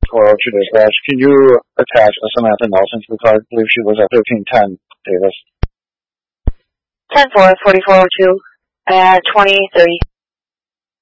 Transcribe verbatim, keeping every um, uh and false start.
four oh two dispatch. Can you attach a Samantha Nelson to the car? I believe she was at thirteen ten Davis. ten four, forty-four oh two at twenty thirty.